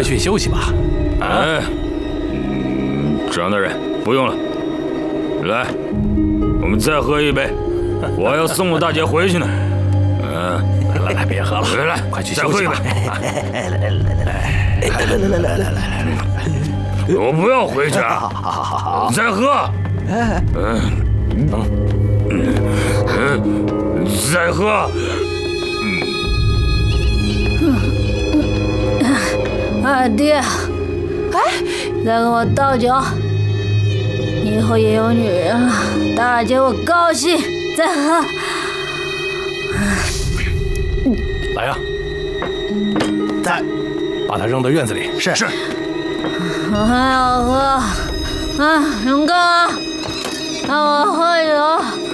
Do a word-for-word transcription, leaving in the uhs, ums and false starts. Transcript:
快去休息吧。 哎，嗯，张大人，不用了。来，我们再喝一杯，我还要送我大姐回去呢。嗯， 来来来，别喝了， 来来， 快去休息吧。 来来来来来来来来来来， 我不要回去啊！ 好好好好， 再喝。嗯嗯嗯，再喝。 二弟，哎，再给我倒酒。以后也有女人了，大姐我高兴。再喝。 来呀，在，把它扔到院子里。 是是。 我还要喝，啊，永刚啊，让我喝酒。